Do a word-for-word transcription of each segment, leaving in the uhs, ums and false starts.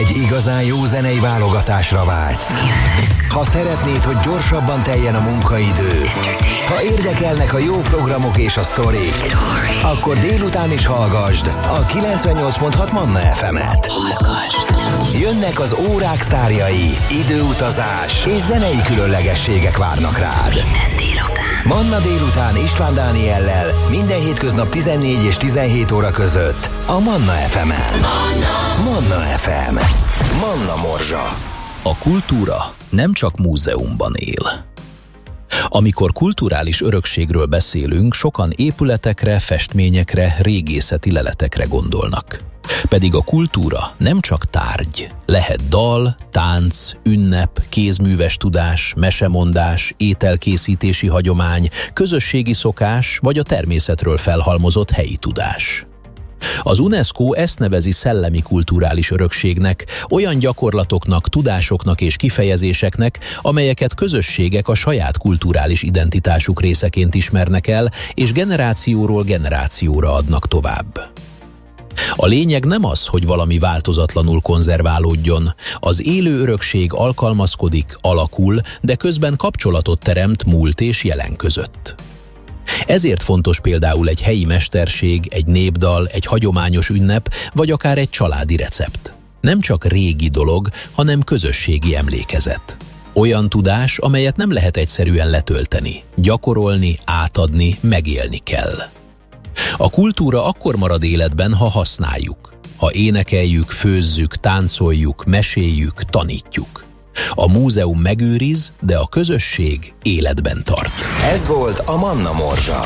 egy igazán jó zenei válogatásra vágysz. Ha szeretnéd, hogy gyorsabban teljen a munkaidő, ha érdekelnek a jó programok és a sztorik, akkor délután is hallgasd a kilencvennyolc pont hat Manna ef emet. Jönnek az órák sztárjai, időutazás és zenei különlegességek várnak rád. Manna délután István Dániellel minden hétköznap tizennégy és tizenhét óra között a Manna ef emen. Manna ef em. Manna Morzsa. A kultúra nem csak múzeumban él. Amikor kulturális örökségről beszélünk, sokan épületekre, festményekre, régészeti leletekre gondolnak. Pedig a kultúra nem csak tárgy. Lehet dal, tánc, ünnep, kézműves tudás, mesemondás, ételkészítési hagyomány, közösségi szokás vagy a természetről felhalmozott helyi tudás. Az UNESCO ezt nevezi szellemi kulturális örökségnek, olyan gyakorlatoknak, tudásoknak és kifejezéseknek, amelyeket közösségek a saját kulturális identitásuk részeként ismernek el, és generációról generációra adnak tovább. A lényeg nem az, hogy valami változatlanul konzerválódjon. Az élő örökség alkalmazkodik, alakul, de közben kapcsolatot teremt múlt és jelen között. Ezért fontos például egy helyi mesterség, egy népdal, egy hagyományos ünnep, vagy akár egy családi recept. Nem csak régi dolog, hanem közösségi emlékezet. Olyan tudás, amelyet nem lehet egyszerűen letölteni. Gyakorolni, átadni, megélni kell. A kultúra akkor marad életben, ha használjuk. Ha énekeljük, főzzük, táncoljuk, meséljük, tanítjuk. A múzeum megőriz, de a közösség életben tart. Ez volt a Manna Morzsa.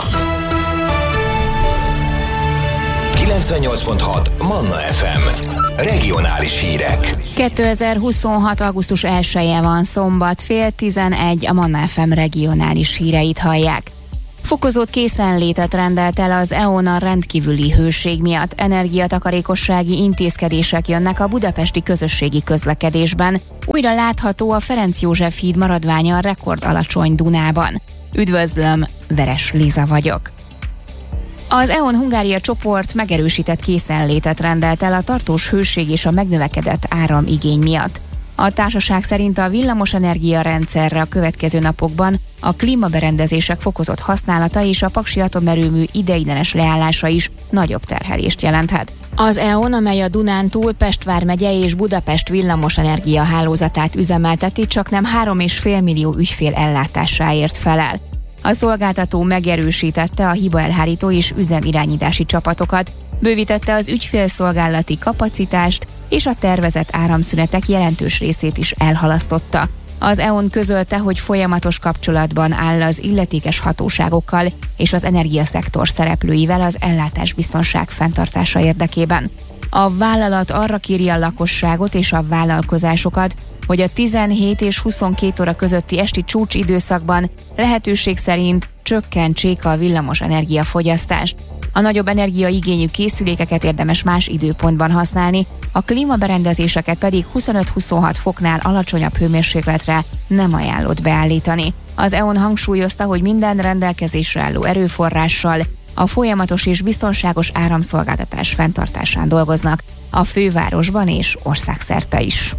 kilencvennyolc pont hat Manna ef em. Regionális hírek. kétezer-huszonhat. augusztus elsején van, szombat, fél tizenegy, a Manna ef em regionális híreit hallják. Fokozott készenlétet rendelt el az é o en a rendkívüli hőség miatt. Energiatakarékossági intézkedések jönnek a budapesti közösségi közlekedésben. Újra látható a Ferenc József híd maradványa a rekord alacsony Dunában. Üdvözlöm, Veres Liza vagyok. Az é o en Hungária csoport megerősített készenlétet rendelt el a tartós hőség és a megnövekedett áramigény miatt. A társaság szerint a villamosenergia rendszerre a következő napokban a klímaberendezések fokozott használata és a paksi atomerőmű ideiglenes leállása is nagyobb terhelést jelenthet. Az é o en, amely a Dunántúl Pest vármegye és Budapest villamosenergia hálózatát üzemelteti, csaknem három és fél millió ügyfél ellátásáért felel. A szolgáltató megerősítette a hibaelhárító és üzemirányítási csapatokat, bővítette az ügyfélszolgálati kapacitást, és a tervezett áramszünetek jelentős részét is elhalasztotta. Az é o en közölte, hogy folyamatos kapcsolatban áll az illetékes hatóságokkal és az energiaszektor szereplőivel az ellátásbiztonság fenntartása érdekében. A vállalat arra kéri a lakosságot és a vállalkozásokat, hogy a tizenhét és huszonkét óra közötti esti csúcsidőszakban lehetőség szerint csökkentsék a villamos energiafogyasztást. A nagyobb energiaigényű készülékeket érdemes más időpontban használni, a klímaberendezéseket pedig huszonöt-huszonhat foknál alacsonyabb hőmérsékletre nem ajánlott beállítani. Az é o en hangsúlyozta, hogy minden rendelkezésre álló erőforrással a folyamatos és biztonságos áramszolgáltatás fenntartásán dolgoznak a fővárosban és országszerte is.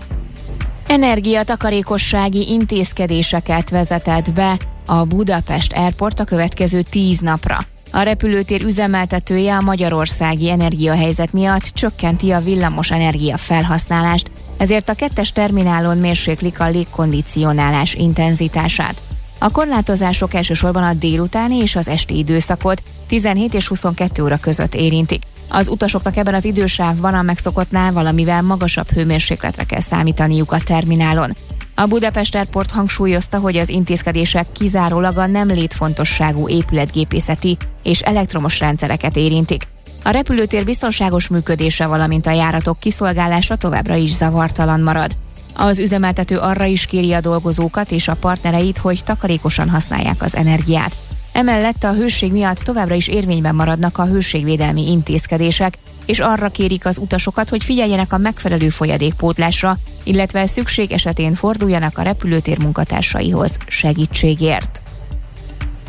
Energiatakarékossági intézkedéseket vezetett be a Budapest Airport a következő tíz napra. A repülőtér üzemeltetője a magyarországi energiahelyzet miatt csökkenti a villamos energia felhasználást, ezért a kettes terminálon mérséklik a légkondicionálás intenzitását. A korlátozások elsősorban a délutáni és az esti időszakot tizenhét és huszonkettő óra között érintik. Az utasoknak ebben az idősávban a megszokottnál valamivel magasabb hőmérsékletre kell számítaniuk a terminálon. A Budapest Airport hangsúlyozta, hogy az intézkedések kizárólag a nem létfontosságú épületgépészeti és elektromos rendszereket érintik. A repülőtér biztonságos működése, valamint a járatok kiszolgálása továbbra is zavartalan marad. Az üzemeltető arra is kéri a dolgozókat és a partnereit, hogy takarékosan használják az energiát. Emellett a hőség miatt továbbra is érvényben maradnak a hőségvédelmi intézkedések, és arra kérik az utasokat, hogy figyeljenek a megfelelő folyadékpótlásra, illetve szükség esetén forduljanak a repülőtér munkatársaihoz segítségért.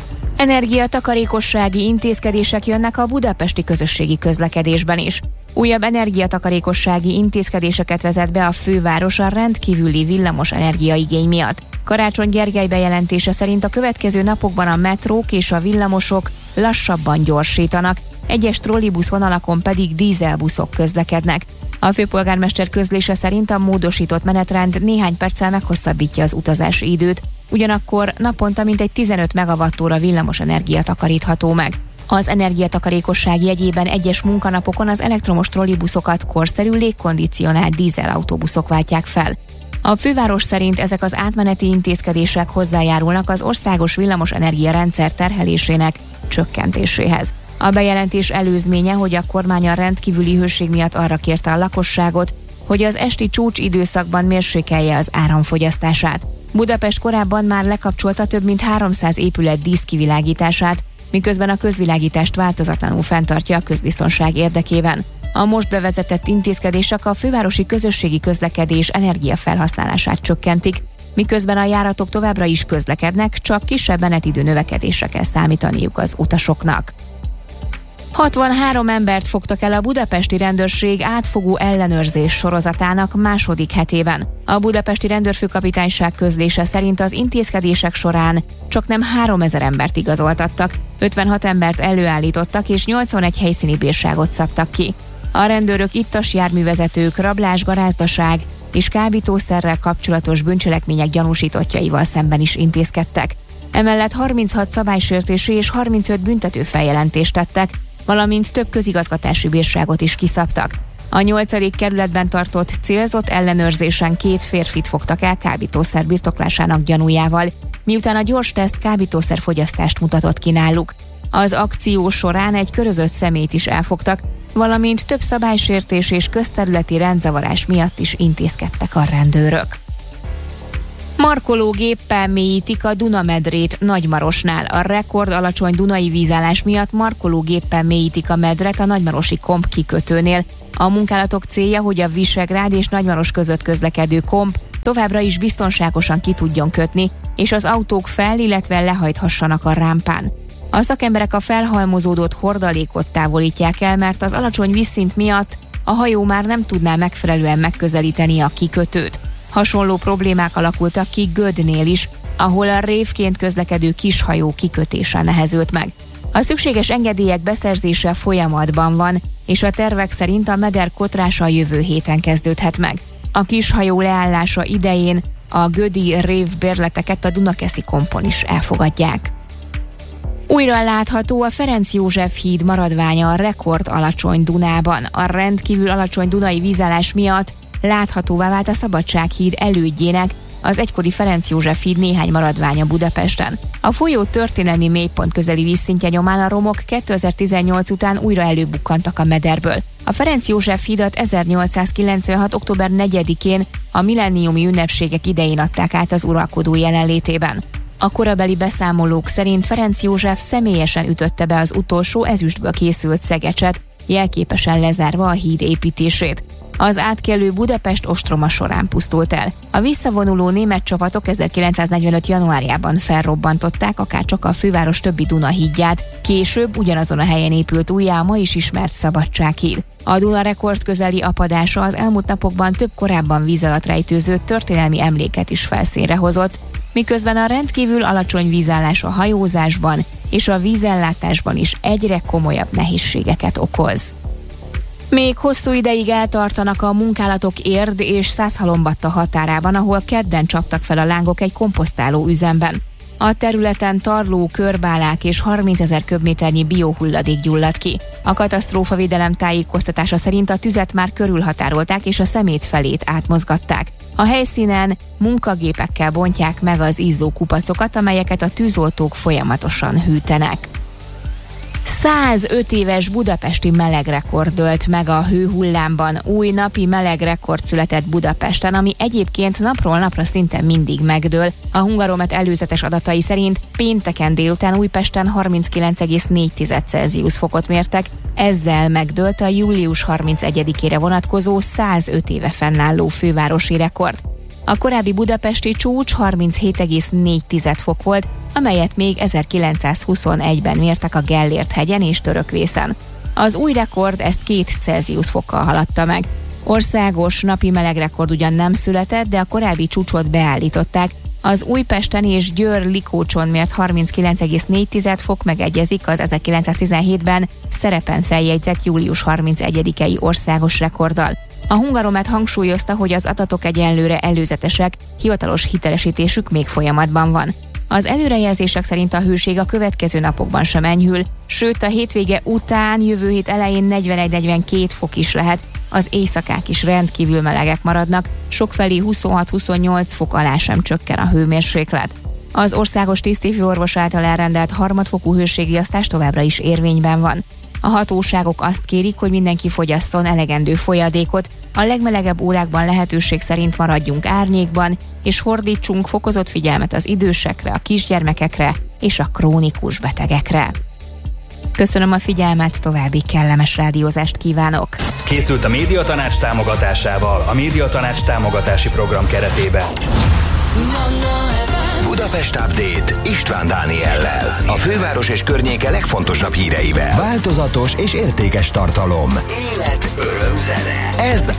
Energiatakarékossági intézkedések jönnek a budapesti közösségi közlekedésben is. Újabb energiatakarékossági intézkedéseket vezet be a főváros a rendkívüli villamos energiaigény miatt. Karácsony Gergely bejelentése szerint a következő napokban a metrók és a villamosok lassabban gyorsítanak, egyes trollibusz vonalakon pedig dízelbuszok közlekednek. A főpolgármester közlése szerint a módosított menetrend néhány perccel meghosszabbítja az utazási időt, ugyanakkor naponta mintegy tizenöt megawattóra villamos energia takarítható meg. Az energiatakarékosság jegyében egyes munkanapokon az elektromos trollibuszokat korszerű légkondicionált dízelautóbuszok váltják fel. A főváros szerint ezek az átmeneti intézkedések hozzájárulnak az országos villamos energiarendszer terhelésének csökkentéséhez. A bejelentés előzménye, hogy a kormány a rendkívüli hőség miatt arra kérte a lakosságot, hogy az esti csúcs időszakban mérsékelje az áramfogyasztását. Budapest korábban már lekapcsolta több mint háromszáz épület díszkivilágítását, miközben a közvilágítást változatlanul fenntartja a közbiztonság érdekében. A most bevezetett intézkedések a fővárosi közösségi közlekedés energiafelhasználását csökkentik, miközben a járatok továbbra is közlekednek, csak kisebb menetidő növekedésre kell számítaniuk az utasoknak. hatvanhárom embert fogtak el a budapesti rendőrség átfogó ellenőrzés sorozatának második hetében. A budapesti rendőrfőkapitányság közlése szerint az intézkedések során csaknem háromezer embert igazoltattak, ötvenhat embert előállítottak és nyolcvanegy helyszíni bírságot szabtak ki. A rendőrök ittas járművezetők, rablás, garázdaság és kábítószerrel kapcsolatos bűncselekmények gyanúsítottjaival szemben is intézkedtek. Emellett harminchat szabálysértési és harmincöt büntető feljelentést tettek, valamint több közigazgatási bírságot is kiszabtak. A nyolcadik kerületben tartott célzott ellenőrzésen két férfit fogtak el kábítószer birtoklásának gyanújával, miután a gyors teszt kábítószerfogyasztást mutatott ki náluk. Az akció során egy körözött személyt is elfogtak, valamint több szabálysértés és közterületi rendzavarás miatt is intézkedtek a rendőrök. Markológéppel mélyítik a Dunamedrét Nagymarosnál. A rekord alacsony dunai vízállás miatt markológéppel mélyítik a medret a nagymarosi komp kikötőnél. A munkálatok célja, hogy a Visegrád és Nagymaros között közlekedő komp továbbra is biztonságosan ki tudjon kötni, és az autók fel, illetve lehajthassanak a rámpán. A szakemberek a felhalmozódott hordalékot távolítják el, mert az alacsony vízszint miatt a hajó már nem tudná megfelelően megközelíteni a kikötőt. Hasonló problémák alakultak ki Gödnél is, ahol a révként közlekedő kishajó kikötése nehezült meg. A szükséges engedélyek beszerzése folyamatban van, és a tervek szerint a meder kotrása jövő héten kezdődhet meg. A kishajó leállása idején a gödi rév bérleteket a Dunakeszi kompon is elfogadják. Újra látható a Ferenc József híd maradványa a rekord alacsony Dunában. A rendkívül alacsony dunai vízállás miatt láthatóvá vált a Szabadsághíd elődjének, az egykori Ferenc József híd néhány maradványa Budapesten. A folyó történelmi mélypont közeli vízszintje nyomán a romok kétezer-tizennyolc után újra előbukkantak a mederből. A Ferenc József hídat ezernyolcszázkilencvenhat. október negyedikén a millenniumi ünnepségek idején adták át az uralkodó jelenlétében. A korabeli beszámolók szerint Ferenc József személyesen ütötte be az utolsó ezüstből készült szegecset, jelképesen lezárva a híd építését. Az átkelő Budapest ostroma során pusztult el. A visszavonuló német csapatok ezerkilencszáznegyvenöt. januárjában felrobbantották akárcsak a főváros többi Duna hídját, később ugyanazon a helyen épült újjá a ma is ismert Szabadsághíd. A Duna rekord közeli apadása az elmúlt napokban több korábban víz alatt rejtőző történelmi emléket is felszínre hozott, miközben a rendkívül alacsony vízállás a hajózásban és a vízellátásban is egyre komolyabb nehézségeket okoz. Még hosszú ideig eltartanak a munkálatok Érd és Szászhalombatta határában, ahol kedden csaptak fel a lángok egy komposztáló üzemben. A területen tarló, körbálák és harmincezer köbméternyi biohulladék gyulladt ki. A katasztrófavédelem tájékoztatása szerint a tüzet már körülhatárolták és a szemét felét átmozgatták. A helyszínen munkagépekkel bontják meg az izzó kupacokat, amelyeket a tűzoltók folyamatosan hűtenek. százöt éves budapesti melegrekord dőlt meg a hőhullámban. Új napi melegrekord született Budapesten, ami egyébként napról napra szinte mindig megdől. A Hungaromet előzetes adatai szerint pénteken délután Újpesten harminckilenc egész négy Celsius fokot mértek, ezzel megdőlt a július harmincegyedikére vonatkozó százöt éve fennálló fővárosi rekord. A korábbi budapesti csúcs harminchét egész négy fok volt, amelyet még ezerkilencszázhuszonegyben mértek a Gellért-hegyen és Törökvészen. Az új rekord ezt két Celsius fokkal haladta meg. Országos napi melegrekord ugyan nem született, de a korábbi csúcsot beállították. Az Újpesten és Győr-Likócson mért harminckilenc egész négy fok megegyezik az ezerkilencszáztizenhétben szerepen feljegyzett július harmincegyedikei országos rekorddal. A Hungaromet hangsúlyozta, hogy az adatok egyelőre előzetesek, hivatalos hitelesítésük még folyamatban van. Az előrejelzések szerint a hőség a következő napokban sem enyhül, sőt a hétvége után jövő hét elején negyvenegy-negyvenkét fok is lehet, az éjszakák is rendkívül melegek maradnak, sokfelé huszonhat-huszonnyolc fok alá sem csökken a hőmérséklet. Az országos tisztifőorvos által elrendelt harmadfokú hőségriasztás továbbra is érvényben van. A hatóságok azt kérik, hogy mindenki fogyasszon elegendő folyadékot, a legmelegebb órákban lehetőség szerint maradjunk árnyékban, és fordítsunk fokozott figyelmet az idősekre, a kisgyermekekre és a krónikus betegekre. Köszönöm a figyelmet, további kellemes rádiózást kívánok! Készült a Médiatanács támogatásával, a Médiatanács támogatási program keretében. Budapest Update István Dániellel. A főváros és környéke legfontosabb híreivel. Változatos és értékes tartalom. Élet, öröm, zene. Ez